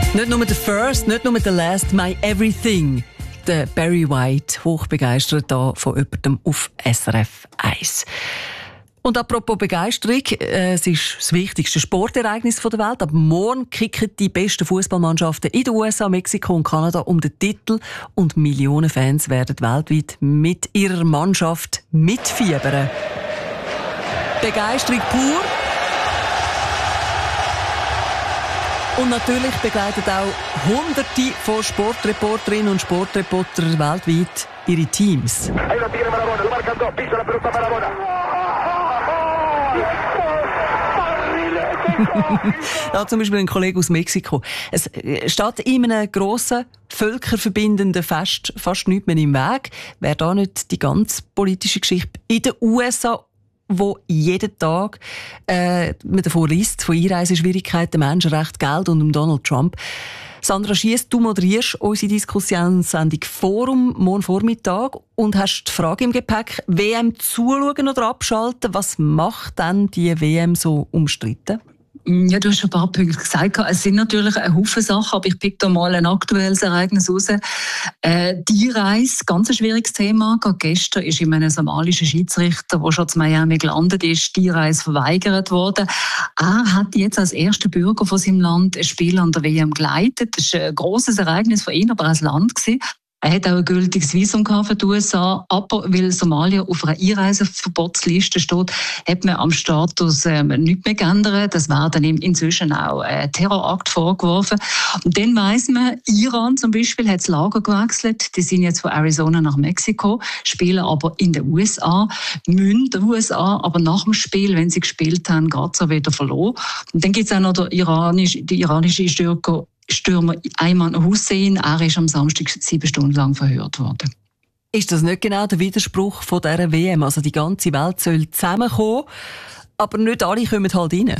Nicht nur der First, nicht nur der Last, my everything. Der Barry White, hochbegeistert hier von jemandem auf SRF 1. Und apropos Begeisterung, es ist das wichtigste Sportereignis der Welt. Aber morgen kicken die besten Fußballmannschaften in den USA, Mexiko und Kanada um den Titel. Und Millionen Fans werden weltweit mit ihrer Mannschaft mitfiebern. Begeisterung pur. Und natürlich begleiten auch Hunderte von Sportreporterinnen und Sportreportern weltweit ihre Teams. Ja, zum Beispiel ein Kollege aus Mexiko. Es steht in einem grossen, völkerverbindenden Fest fast nichts mehr im Weg. Wäre da nicht die ganze politische Geschichte in den USA, wo jeden Tag man davon liest, von Einreiseschwierigkeiten, Menschenrechten, Geld und Donald Trump. Sandra Schiess, du moderierst unsere Diskussionssendung Forum morgen Vormittag und hast die Frage im Gepäck, WM zuschauen oder abschalten? Was macht denn die WM so umstritten? Ja, du hast schon ein paar Punkte gesagt. Es sind natürlich ein Haufen Sachen, aber ich pick da mal ein aktuelles Ereignis raus. Die Reise, ganz ein schwieriges Thema. Gestern ist in einem somalischen Schiedsrichter, der schon zu Miami gelandet ist, die Reise verweigert worden. Er hat jetzt als erster Bürger von seinem Land ein Spiel an der WM geleitet. Das war ein grosses Ereignis für ihn, aber als Land gewesen. Er hat auch ein gültiges Visum für die USA, aber weil Somalia auf einer Einreiseverbotsliste steht, hat man am Status nichts mehr geändert. Das war dann ihm inzwischen auch ein Terrorakt vorgeworfen. Und dann weiss man, Iran zum Beispiel hat das Lager gewechselt. Die sind jetzt von Arizona nach Mexiko, spielen aber in den USA, müssen den USA, aber nach dem Spiel, wenn sie gespielt haben, geht es auch wieder verloren. Und dann gibt es auch noch die iranische Stürmer Ayman Hussein. Er ist am Samstag 7 Stunden lang verhört worden. Ist das nicht genau der Widerspruch von dieser WM? Also die ganze Welt soll zusammenkommen, aber nicht alle kommen halt rein.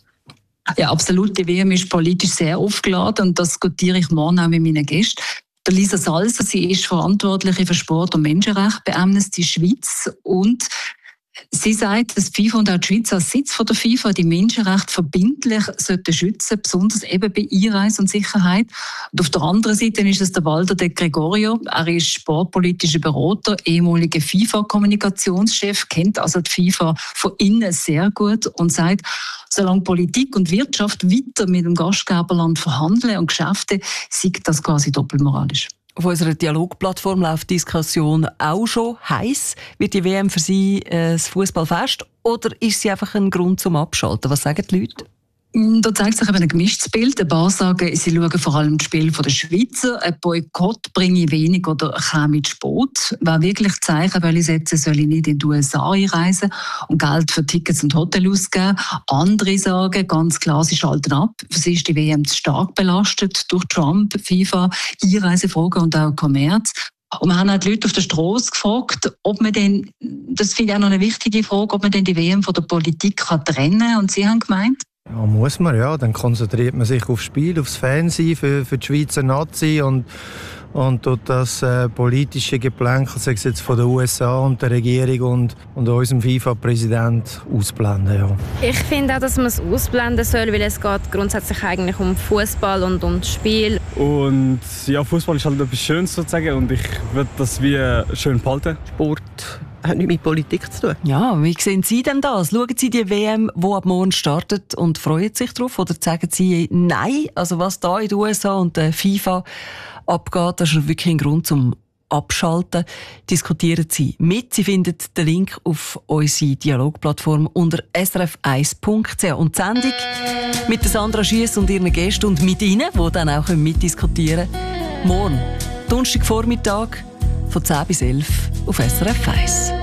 Ja, absolut. Die WM ist politisch sehr aufgeladen und das diskutiere ich morgen auch mit meinen Gästen. Der Lisa Salser, sie ist Verantwortliche für Sport und Menschenrechte bei Amnesty Schweiz und sie sagt, dass FIFA und auch die Schweiz als Sitz von der FIFA die Menschenrechte verbindlich sollten schützen, besonders eben bei Einreise und Sicherheit. Und auf der anderen Seite ist es der Walter De Gregorio. Er ist sportpolitischer Berater, ehemaliger FIFA-Kommunikationschef, kennt also die FIFA von innen sehr gut und sagt, solange Politik und Wirtschaft weiter mit dem Gastgeberland verhandeln und Geschäfte, sieht das quasi doppelmoralisch. Auf unserer Dialogplattform läuft die Diskussion auch schon heiß. Wird die WM für Sie das Fußballfest oder ist sie einfach ein Grund zum Abschalten? Was sagen die Leute? Da zeigt sich eben ein gemischtes Bild. Ein paar sagen, sie schauen vor allem das Spiel der Schweizer. Ein Boykott bringe wenig oder käme zu spät. Wer wirklich Zeichen setzen soll ich nicht in die USA einreisen und Geld für Tickets und Hotel ausgeben. Andere sagen ganz klar, sie schalten ab. Für sie ist die WM zu stark belastet durch Trump, FIFA, Einreisefragen und auch Kommerz. Und wir haben auch die Leute auf der Straße gefragt, ob man denn, das finde ich auch noch eine wichtige Frage, ob man denn die WM von der Politik trennen kann. Und sie haben gemeint, ja, muss man, ja. Dann konzentriert man sich aufs Spiel, aufs Fernsehen für die Schweizer Nazi und dort das politische Geplänkel, sei es jetzt von den USA und der Regierung und unserem FIFA-Präsident ausblenden. Ja. Ich finde auch, dass man es ausblenden soll, weil es geht grundsätzlich eigentlich um Fußball und um das Spiel. Und ja, Fußball ist halt etwas Schönes sozusagen und ich würde das wie schön behalten. Sport hat nichts mit Politik zu tun. Ja, wie sehen Sie denn das? Schauen Sie die WM, die ab morgen startet und freuen sich darauf? Oder sagen Sie nein? Also was da in den USA und der FIFA abgeht, das ist wirklich ein Grund zum Abschalten. Diskutieren Sie mit. Sie finden den Link auf unsere Dialogplattform unter srf1.ch. Und die Sendung mit Sandra Schiess und ihren Gästen und mit Ihnen, die dann auch mitdiskutieren können, morgen, Donnerstagvormittag, von 10 bis 11 auf SRF 1.